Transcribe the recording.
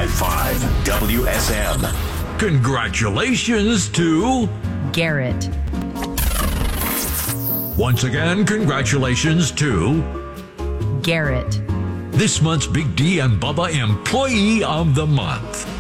105.5 WSM. Congratulations to Garrett. Once again, congratulations to Garrett. this month's Big D and Bubba Employee of the Month.